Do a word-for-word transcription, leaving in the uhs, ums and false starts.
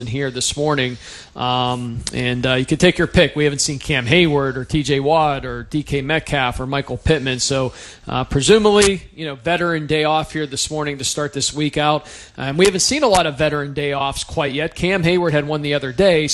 here this morning, um, and uh, you can take your pick. We haven't seen Cam Hayward or T J Watt or D K Metcalf or Michael Pittman, so uh, presumably, you know, veteran day off here this morning to start this week out. And um, we haven't seen a lot of veteran day offs quite yet. Cam Hayward had one the other day.